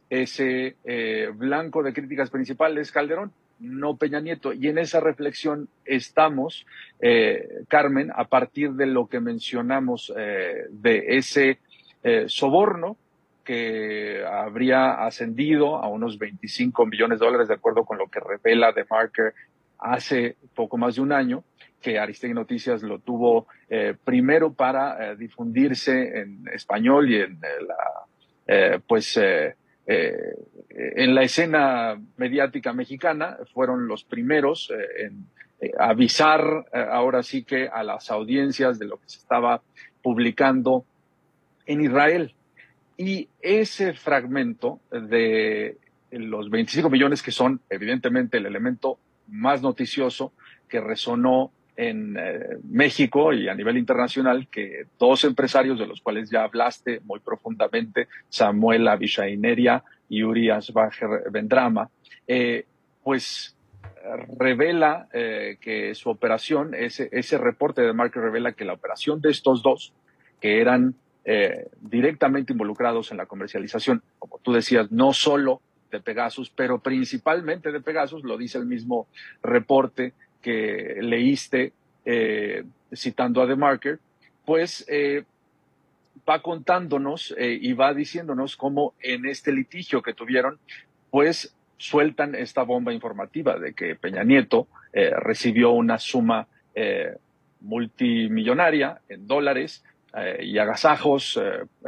ese blanco de críticas principales Calderón, no Peña Nieto. Y en esa reflexión estamos, Carmen, a partir de lo que mencionamos de ese soborno que habría ascendido a unos $25 millones, de acuerdo con lo que revela TheMarker hace poco más de un año, que Aristegui Noticias lo tuvo primero para difundirse en español y en en la escena mediática mexicana. Fueron los primeros en avisar ahora sí que a las audiencias de lo que se estaba publicando en Israel. Y ese fragmento de los 25 millones, que son evidentemente el elemento más noticioso que resonó en México y a nivel internacional, que dos empresarios de los cuales ya hablaste muy profundamente, Samuel Abishai Neria y Uri Asbacher Vendrama, pues revela que su operación, ese reporte de Marker revela que la operación de estos dos, que eran directamente involucrados en la comercialización, como tú decías, no solo de Pegasus, pero principalmente de Pegasus, lo dice el mismo reporte que leíste citando a TheMarker, pues va contándonos y va diciéndonos cómo en este litigio que tuvieron, pues sueltan esta bomba informativa de que Peña Nieto recibió una suma multimillonaria en dólares y agasajos,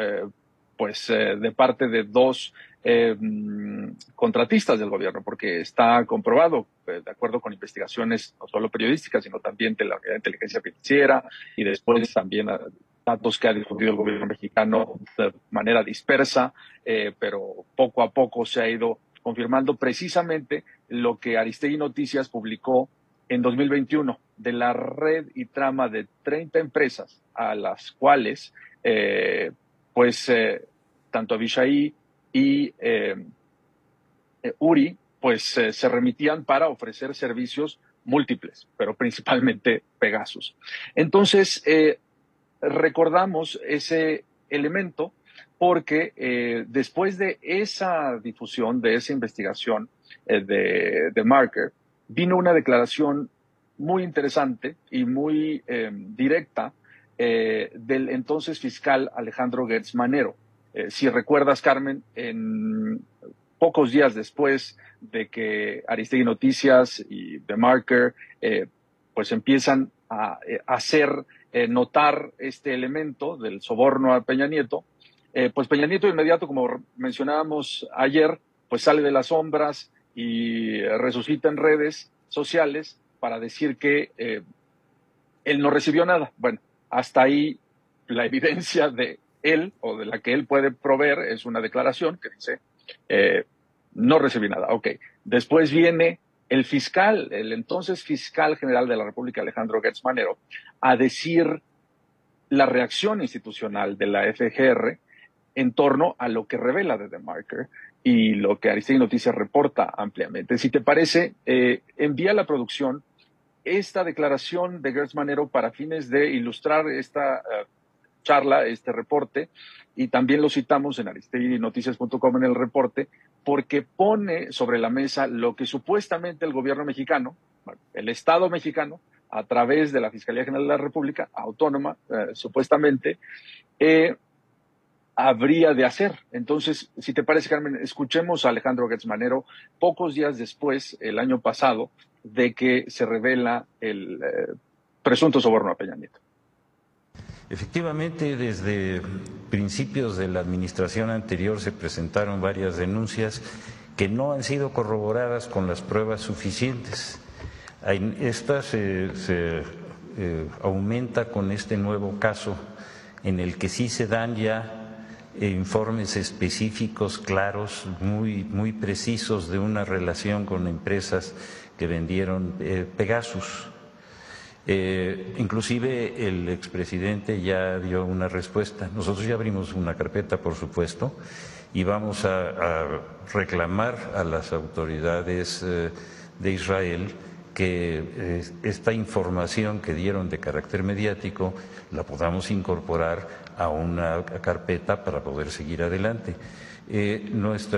de parte de dos contratistas del gobierno, porque está comprobado, de acuerdo con investigaciones no solo periodísticas, sino también de la Unidad de Inteligencia Financiera y después también datos que ha difundido el gobierno mexicano de manera dispersa, pero poco a poco se ha ido confirmando precisamente lo que Aristegui Noticias publicó en 2021, de la red y trama de 30 empresas a las cuales tanto Abishai y Uri se remitían para ofrecer servicios múltiples, pero principalmente Pegasus. Entonces, recordamos ese elemento porque después de esa difusión, de esa investigación de TheMarker, vino una declaración muy interesante y muy directa del entonces fiscal Alejandro Gertz Manero. Si recuerdas, Carmen, en pocos días después de que Aristegui Noticias y TheMarker pues empiezan a hacer notar este elemento del soborno a Peña Nieto, pues Peña Nieto de inmediato, como mencionábamos ayer, pues sale de las sombras y resucita en redes sociales para decir que él no recibió nada. Bueno, hasta ahí la evidencia de él o de la que él puede proveer es una declaración que dice no recibí nada. Ok, después viene el fiscal, el entonces fiscal general de la República, Alejandro Gertz Manero, a decir la reacción institucional de la FGR en torno a lo que revela de TheMarker y lo que Aristegui Noticias reporta ampliamente. Si te parece, envía a la producción esta declaración de Gertz Manero para fines de ilustrar esta charla, este reporte, y también lo citamos en aristeguinoticias.com en el reporte, porque pone sobre la mesa lo que supuestamente el gobierno mexicano, el Estado mexicano, a través de la Fiscalía General de la República, autónoma, supuestamente, habría de hacer. Entonces, si te parece, Carmen, escuchemos a Alejandro Gertz Manero pocos días después, el año pasado, de que se revela el presunto soborno a Peña Nieto. Efectivamente, desde principios de la administración anterior se presentaron varias denuncias que no han sido corroboradas con las pruebas suficientes. Esta se aumenta con este nuevo caso en el que sí se dan ya informes específicos, claros, muy precisos de una relación con empresas que vendieron Pegasus. Inclusive el expresidente ya dio una respuesta. Nosotros ya abrimos una carpeta, por supuesto, y vamos a reclamar a las autoridades de Israel que esta información que dieron de carácter mediático la podamos incorporar a una carpeta para poder seguir adelante. Nuestra